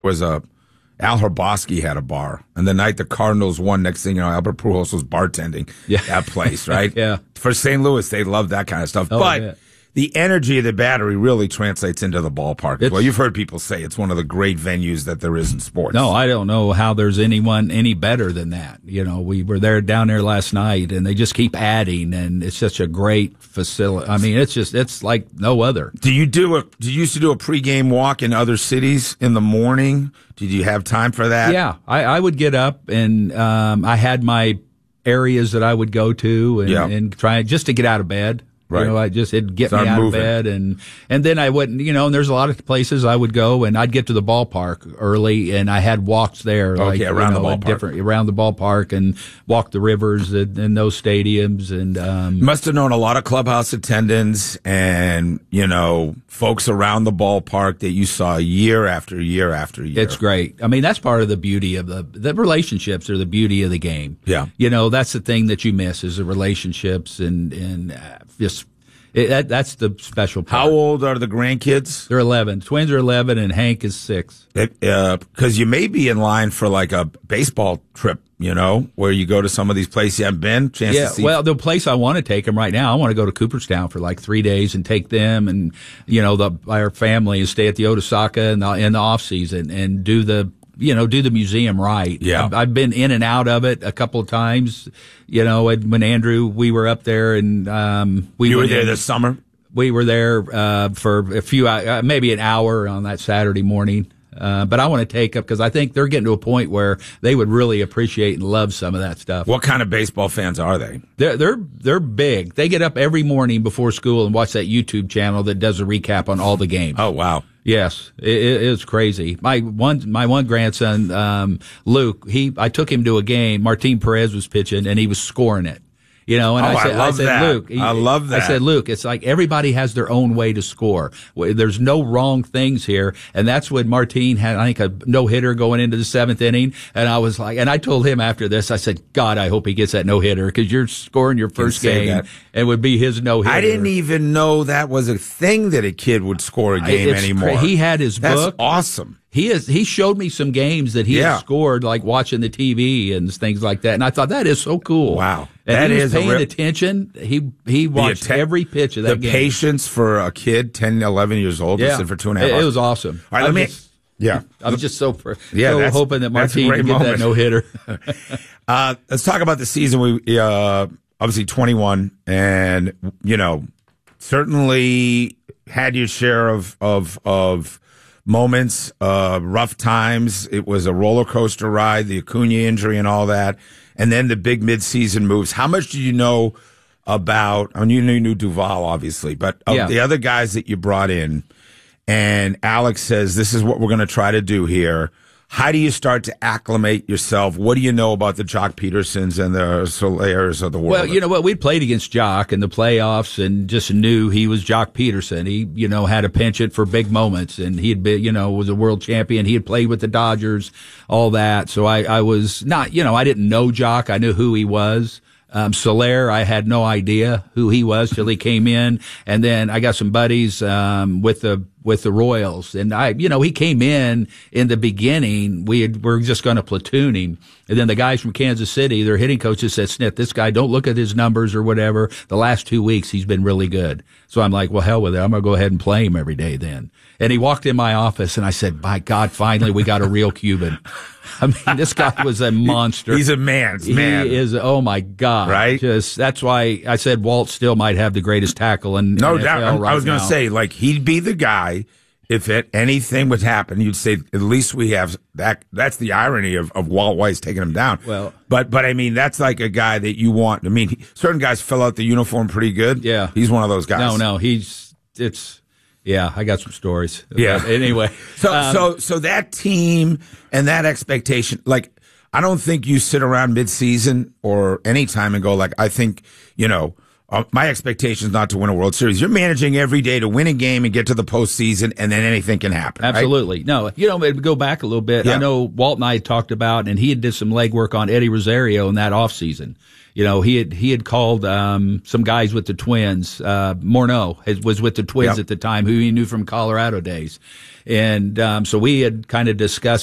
was Al Hrabosky had a bar, and the night the Cardinals won, next thing you know, Albert Pujols was bartending that place, right? Yeah. For St. Louis, they love that kind of stuff. But the energy of the Battery really translates into the ballpark. Well, you've heard people say it's one of the great venues that there is in sports. No, I don't know how there's anyone any better than that. You know, we were down there last night, and they just keep adding, and it's such a great facility. I mean, it's like no other. Do you used to do a pregame walk in other cities in the morning? Did you have time for that? Yeah, I would get up, and I had my areas that I would go to and try just to get out of bed. Right. You know, it'd get me out of bed, and then I wouldn't, you know, and there's a lot of places I would go, and I'd get to the ballpark early, and I had walks there. Around the ballpark. Around the ballpark, and walk the rivers in those stadiums. And you must have known a lot of clubhouse attendants and, you know, folks around the ballpark that you saw year after year after year. It's great. I mean, that's part of the beauty of the relationships are the beauty of the game. Yeah. You know, that's the thing that you miss is the relationships and just that's the special part. How old are the grandkids? They're 11. Twins are 11 and Hank is 6. Because you may be in line for like a baseball trip, you know, where you go to some of these places you haven't been. To see. Well, the place I want to take them right now, I want to go to Cooperstown for like 3 days and take them and, you know, our family and stay at the Otasaka in the off season and do the museum right. Yeah. I've been in and out of it a couple of times, you know, when Andrew, we were up there and, you were there this summer? We were there, for a few, maybe an hour on that Saturday morning. But I want to take up because I think they're getting to a point where they would really appreciate and love some of that stuff. What kind of baseball fans are they? They're big. They get up every morning before school and watch that YouTube channel that does a recap on all the games. Oh, wow. Yes, it's crazy. My one grandson, Luke, I took him to a game. Martin Perez was pitching and he was scoring it. You know, and I said, Luke, I love that. I said, Luke, it's like everybody has their own way to score. There's no wrong things here. And that's when Martin had, I think, a no-hitter going into the 7th inning. And I was like, and I told him after this, I said, God, I hope he gets that no-hitter because you're scoring your first game and would be his no-hitter. I didn't even know that was a thing that a kid would score a game anymore. He had his book. That's awesome. He showed me some games that he had scored, like watching the TV and things like that. And I thought, that is so cool. Wow. And he was paying attention. He watched every pitch of that game. The patience for a kid, 10, 11 years old, to sit for 2.5 hours. It was awesome. All right, I'm just so hoping that Martin can get that no-hitter. Let's talk about the season. We obviously 21 and, you know, certainly had your share of moments, rough times. It was a roller coaster ride, the Acuna injury and all that, and then the big midseason moves. How much do you know about? I mean, you knew Duvall, obviously, but of the other guys that you brought in, and Alex says, "This is what we're going to try to do here." How do you start to acclimate yourself? What do you know about the Jock Petersons and the Solairs of the world? Well, you know what? We'd played against Jock in the playoffs and just knew he was Jock Peterson. He, you know, had a penchant for big moments and he had been, you know, was a world champion. He had played with the Dodgers, all that. So I was not, you know, I didn't know Jock. I knew who he was. Soler, I had no idea who he was till he came in. And then I got some buddies, with the Royals. And he came in the beginning. We're just going to platoon him. And then the guys from Kansas City, their hitting coaches said, Snit, this guy, don't look at his numbers or whatever. The last 2 weeks, he's been really good. So I'm like, well, hell with it. I'm going to go ahead and play him every day then. And he walked in my office and I said, by God, finally we got a real Cuban. I mean, this guy was a monster. He's a man's man. He is, oh my God. Right? That's why I said Walt still might have the greatest tackle in no NFL doubt. right I was going to now. say, like, he'd be the guy. If anything would happen, you'd say, at least we have that. That's the irony of Walt Weiss taking him down. Well, but I mean, that's like a guy that you want. I mean, certain guys fill out the uniform pretty good. Yeah. He's one of those guys. No, I got some stories. Yeah. But anyway. So that team and that expectation, like, I don't think you sit around midseason or any time and go like, I think, you know, my expectation is not to win a World Series. You're managing every day to win a game and get to the postseason, and then anything can happen. Absolutely. Right? No, maybe go back a little bit. Yeah. I know Walt and I had talked about, and he had did some legwork on Eddie Rosario in that offseason. He had called some guys with the Twins. Morneau was with the Twins at the time, who he knew from Colorado days. And so we had kind of discussed